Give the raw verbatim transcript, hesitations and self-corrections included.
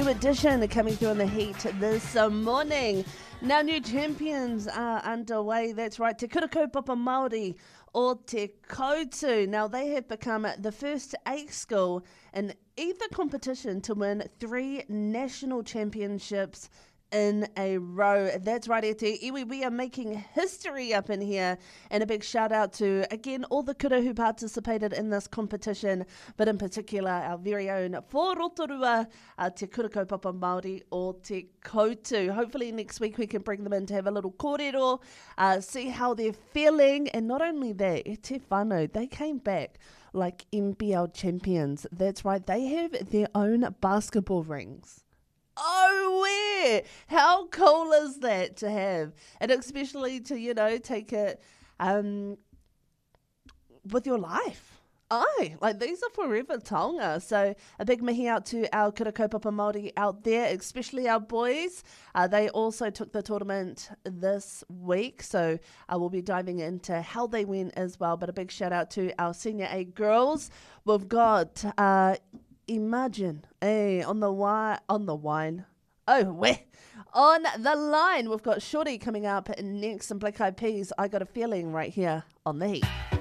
edition coming through in the heat this uh, morning. Now, new champions are underway. That's right, Te Kura Kaupapa Māori o Te Koutu. Now, they have become the first eight school in either competition to win three national championships in a row. That's right, e te iwi. We are making history up in here. And a big shout out to, again, all the kura who participated in this competition, but in particular, our very own Fō Rotorua, uh, Te Kura Kaupapa Māori o Te Koutu. Hopefully next week we can bring them in to have a little kōrero, uh, see how they're feeling. And not only that, e te whānau, they came back like M P L champions. That's right, they have their own basketball rings. Oh, where? How cool is that to have? And especially to, you know, take it um, with your life. Aye, like these are forever taonga. So a big mihi out to our Kura Kaupapa Māori out there, especially our boys. Uh, they also took the tournament this week, so uh, we'll be diving into how they went as well. But a big shout out to our Senior A girls. We've got... Uh, Imagine, eh, on the wi- on the wine. Oh, where? On the line, we've got Shorty coming up next and Black Eyed Peas. I Got a Feeling right here on the Heat.